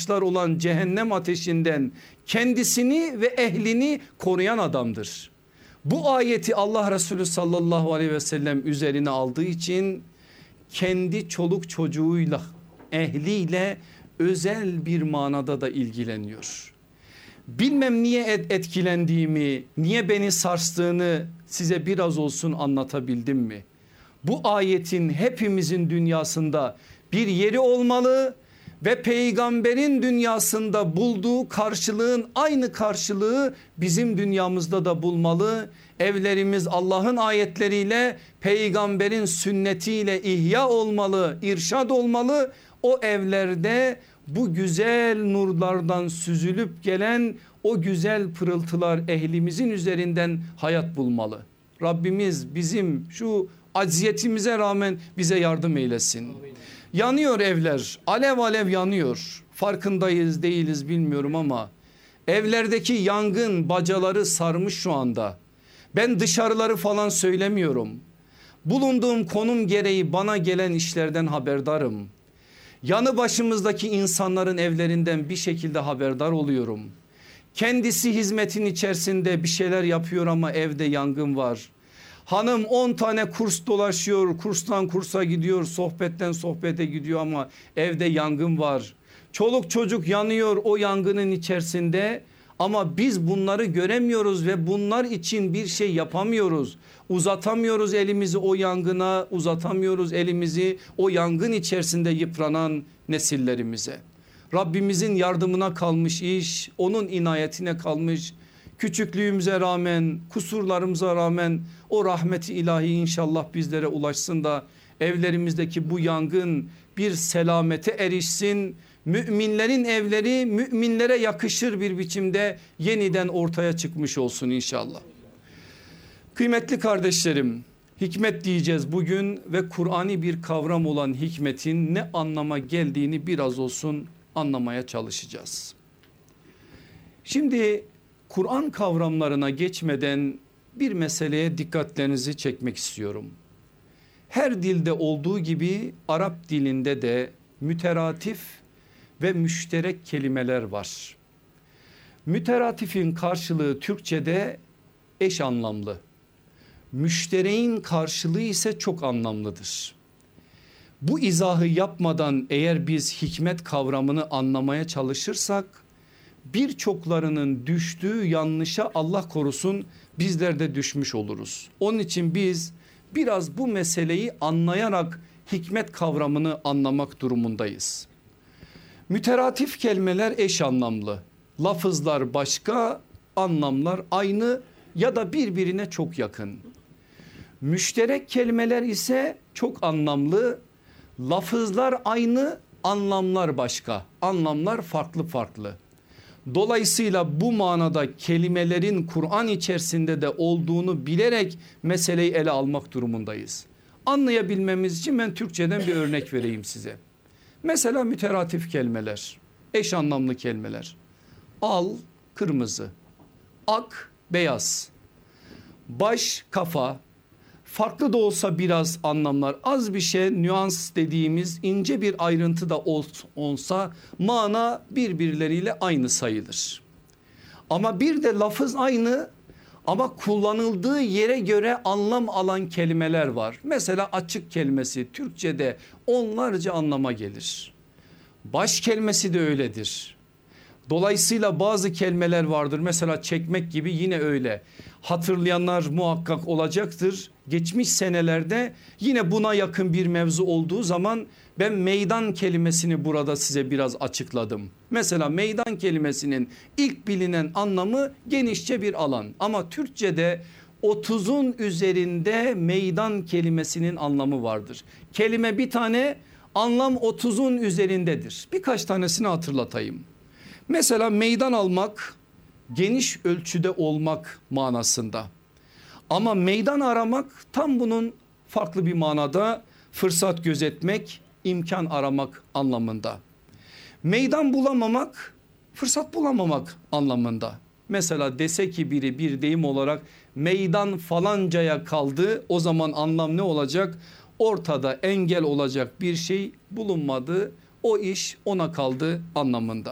taşlar olan cehennem ateşinden kendisini ve ehlini koruyan adamdır. Bu ayeti Allah Resulü sallallahu aleyhi ve sellem üzerine aldığı için kendi çoluk çocuğuyla, ehliyle özel bir manada da ilgileniyor. Bilmem niye etkilendiğimi, niye beni sarstığını size biraz olsun anlatabildim mi? Bu ayetin hepimizin dünyasında bir yeri olmalı ve peygamberin dünyasında bulduğu karşılığın aynı karşılığı bizim dünyamızda da bulmalı. Evlerimiz Allah'ın ayetleriyle, peygamberin sünnetiyle ihya olmalı, irşad olmalı. O evlerde bu güzel nurlardan süzülüp gelen o güzel pırıltılar ehlimizin üzerinden hayat bulmalı. Rabbimiz bizim şu acziyetimize rağmen bize yardım eylesin. Yanıyor evler, alev alev yanıyor. Farkındayız değiliz bilmiyorum ama evlerdeki yangın bacaları sarmış şu anda. Ben dışarıları falan söylemiyorum. Bulunduğum konum gereği bana gelen işlerden haberdarım. Yanı başımızdaki insanların evlerinden bir şekilde haberdar oluyorum. Kendisi hizmetin içerisinde bir şeyler yapıyor ama evde yangın var. Hanım 10 tane kurs dolaşıyor, kurstan kursa gidiyor, sohbetten sohbete gidiyor ama evde yangın var. Çoluk çocuk yanıyor o yangının içerisinde ama biz bunları göremiyoruz ve bunlar için bir şey yapamıyoruz. Uzatamıyoruz elimizi o yangına, uzatamıyoruz elimizi o yangın içerisinde yıpranan nesillerimize. Rabbimizin yardımına kalmış iş, onun inayetine kalmış. Küçüklüğümüze rağmen, kusurlarımıza rağmen o rahmeti ilahi inşallah bizlere ulaşsın da evlerimizdeki bu yangın bir selamete erişsin. Müminlerin evleri müminlere yakışır bir biçimde yeniden ortaya çıkmış olsun inşallah. Kıymetli kardeşlerim, hikmet diyeceğiz bugün ve Kur'ani bir kavram olan hikmetin ne anlama geldiğini biraz olsun anlamaya çalışacağız. Şimdi Kur'an kavramlarına geçmeden bir meseleye dikkatlerinizi çekmek istiyorum. Her dilde olduğu gibi Arap dilinde de müteratif ve müşterek kelimeler var. Müteratifin karşılığı Türkçe'de eş anlamlı. Müştereğin karşılığı ise çok anlamlıdır. Bu izahı yapmadan eğer biz hikmet kavramını anlamaya çalışırsak birçoklarının düştüğü yanlışa Allah korusun bizler de düşmüş oluruz. Onun için biz biraz bu meseleyi anlayarak hikmet kavramını anlamak durumundayız. Müteratif kelimeler eş anlamlı. Lafızlar başka, anlamlar aynı ya da birbirine çok yakın. Müşterek kelimeler ise çok anlamlı. Lafızlar aynı, anlamlar başka. Anlamlar farklı farklı. Dolayısıyla bu manada kelimelerin Kur'an içerisinde de olduğunu bilerek meseleyi ele almak durumundayız. Anlayabilmemiz için ben Türkçeden bir örnek vereyim size. Mesela müteratif kelimeler, eş anlamlı kelimeler. Al, kırmızı, ak, beyaz, baş, kafa. Farklı da olsa biraz anlamlar, az bir şey nüans dediğimiz ince bir ayrıntı da olsa mana birbirleriyle aynı sayılır. Ama bir de lafız aynı ama kullanıldığı yere göre anlam alan kelimeler var. Mesela açık kelimesi Türkçe'de onlarca anlama gelir. Baş kelimesi de öyledir. Dolayısıyla bazı kelimeler vardır, mesela çekmek gibi yine öyle. Hatırlayanlar muhakkak olacaktır. Geçmiş senelerde yine buna yakın bir mevzu olduğu zaman ben meydan kelimesini burada size biraz açıkladım. Mesela meydan kelimesinin ilk bilinen anlamı genişçe bir alan, ama Türkçe'de 30'un üzerinde meydan kelimesinin anlamı vardır. Kelime bir tane, anlam 30'un üzerindedir. Birkaç tanesini hatırlatayım. Mesela meydan almak geniş ölçüde olmak manasında. Ama meydan aramak tam bunun farklı bir manada, fırsat gözetmek, imkan aramak anlamında. Meydan bulamamak, fırsat bulamamak anlamında. Mesela dese ki biri bir deyim olarak meydan falancaya kaldı, o zaman anlam ne olacak? Ortada engel olacak bir şey bulunmadı, o iş ona kaldı anlamında.